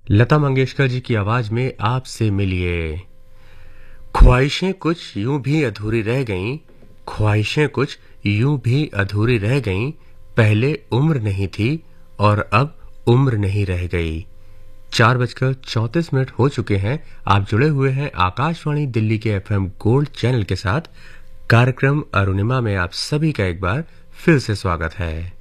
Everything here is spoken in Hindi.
लता मंगेशकर जी की आवाज में आपसे मिलिए। ख्वाहिशें कुछ यूं भी अधूरी रह गईं, ख्वाहिशें कुछ यूं भी अधूरी रह गईं, पहले उम्र नहीं थी और अब उम्र नहीं रह गई। 4:34 हो चुके हैं। आप जुड़े हुए हैं आकाशवाणी दिल्ली के FM गोल्ड चैनल के साथ। कार्यक्रम अरुणिमा में आप सभी का एक बार फिर से स्वागत है।